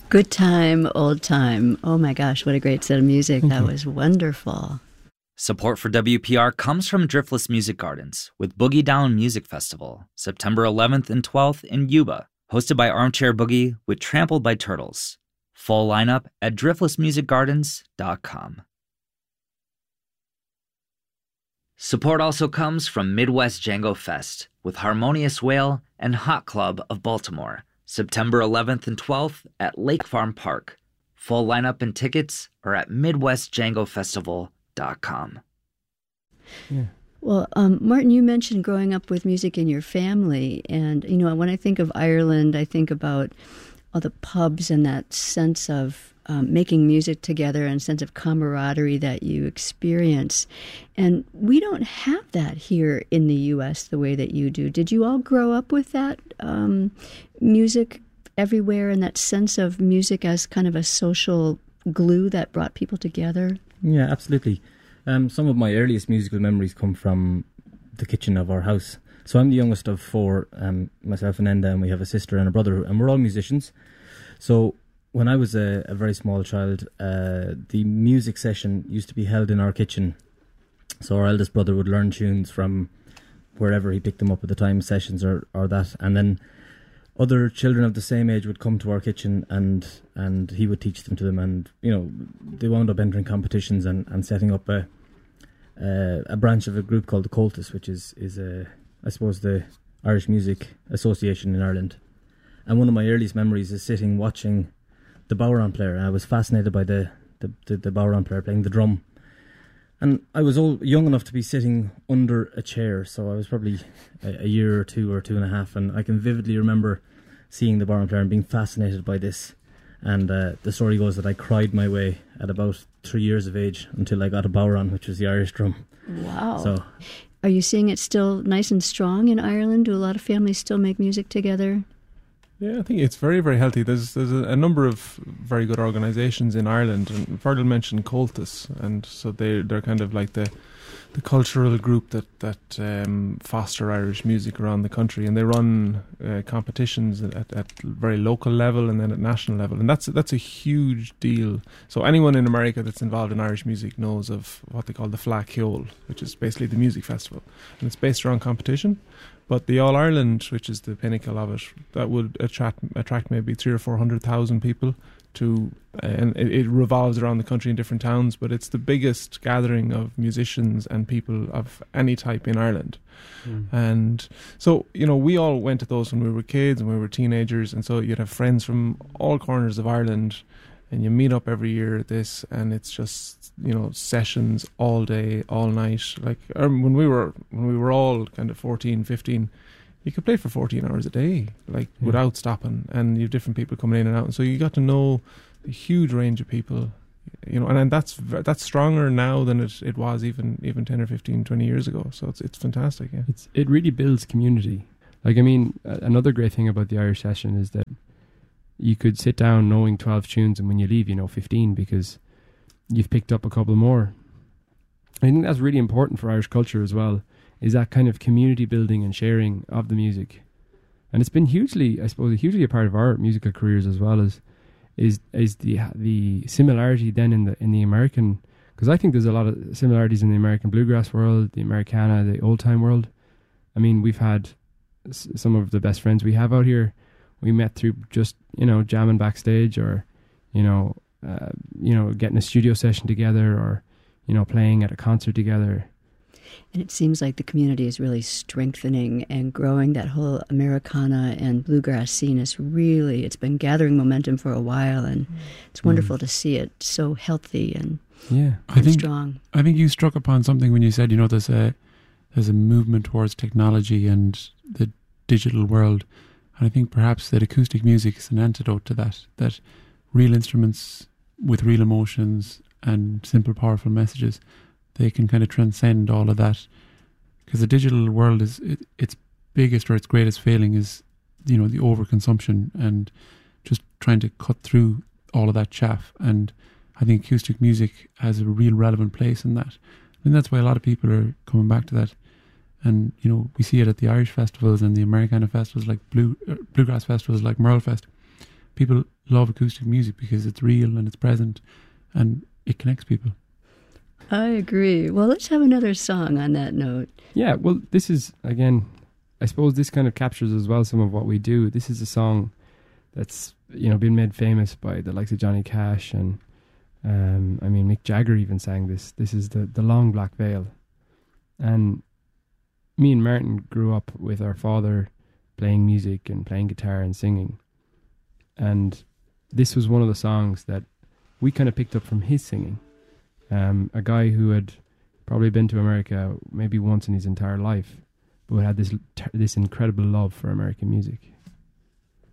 Good time, old time. Oh my gosh, what a great set of music. Thank That you. was wonderful. Support for WPR comes from Driftless Music Gardens with Boogie Down Music Festival, September 11th and 12th in Yuba, hosted by Armchair Boogie with Trampled by Turtles. Full lineup at driftlessmusicgardens.com. Support also comes from Midwest Django Fest with Harmonious Whale and Hot Club of Baltimore, September 11th and 12th at Lake Farm Park. Full lineup and tickets are at midwestdjangofestival.com. Yeah. Well, Martin, you mentioned growing up with music in your family. And, you know, when I think of Ireland, I think about all the pubs and that sense of making music together and sense of camaraderie that you experience. And we don't have that here in the U.S. the way that you do. Did you all grow up with that music everywhere and that sense of music as kind of a social glue that brought people together? Yeah, absolutely. Some of my earliest musical memories come from the kitchen of our house. So I'm the youngest of four, myself and Enda, and we have a sister and a brother, and we're all musicians. So when I was a very small child, the music session used to be held in our kitchen. So our eldest brother would learn tunes from wherever he picked them up at the time, sessions or that, and then other children of the same age would come to our kitchen and he would teach them to them, and you know they wound up entering competitions and setting up a branch of a group called the Coltis, which is I suppose the Irish Music Association in Ireland. And one of my earliest memories is sitting watching the bodhrán player. I was fascinated by the bodhrán player playing the drum. And I was young enough to be sitting under a chair, so I was probably a year or 2 or 2.5, and I can vividly remember seeing the bodhrán player and being fascinated by this. And the story goes that I cried my way at about 3 years of age until I got a bodhrán, which was the Irish drum. Wow. So, are you seeing it still nice and strong in Ireland? Do a lot of families still make music together? Yeah, I think it's very, very healthy. There's a number of very good organisations in Ireland, and Fergal mentioned Coltis, and so they're kind of like the cultural group that foster Irish music around the country, and they run competitions at very local level and then at national level, and that's a huge deal. So anyone in America that's involved in Irish music knows of what they call the Fleadh Cheoil, which is basically the music festival, and it's based around competition. But the All Ireland, which is the pinnacle of it, that would attract maybe 300,000 or 400,000 people to, and it revolves around the country in different towns. But it's the biggest gathering of musicians and people of any type in Ireland. And so, you know, we all went to those when we were kids and we were teenagers, and so you'd have friends from all corners of Ireland, and you meet up every year at this, and it's just, you know, sessions all day, all night. Like when we were all kind of 14, 15, you could play for 14 hours a day, like without stopping, and you have different people coming in and out, and so you got to know a huge range of people, you know, and that's stronger now than it was even 10 or 15, 20 years ago. So it's fantastic. Yeah, it really builds community. Like, I mean, another great thing about the Irish session is that you could sit down knowing 12 tunes, and when you leave, you know 15 because you've picked up a couple more. I think that's really important for Irish culture as well, is that kind of community building and sharing of the music. And it's been hugely a part of our musical careers as well, as is the similarity then in the American, because I think there's a lot of similarities in the American bluegrass world, the Americana, the old time world. I mean, we've had some of the best friends we have out here. We met through just, you know, jamming backstage, or, you know, getting a studio session together, or, you know, playing at a concert together. And it seems like the community is really strengthening and growing. That whole Americana and bluegrass scene is really, it's been gathering momentum for a while, and it's wonderful to see it so healthy and strong. I think you struck upon something when you said, you know, there's a movement towards technology and the digital world. And I think perhaps that acoustic music is an antidote to that real instruments with real emotions and simple, powerful messages, they can kind of transcend all of that. Because the digital world is, its biggest or its greatest failing is, you know, the overconsumption and just trying to cut through all of that chaff. And I think acoustic music has a real relevant place in that. And that's why a lot of people are coming back to that. And, you know, we see it at the Irish festivals and the Americana festivals, like bluegrass festivals like Merlefest. People love acoustic music because it's real and it's present and it connects people. I agree. Well, let's have another song on that note. Yeah, well, this is, again, I suppose this kind of captures as well some of what we do. This is a song that's, been made famous by the likes of Johnny Cash and, Mick Jagger even sang this. This is the Long Black Veil. And me and Martin grew up with our father playing music and playing guitar and singing. And this was one of the songs that we kind of picked up from his singing. A guy who had probably been to America maybe once in his entire life, but had this incredible love for American music.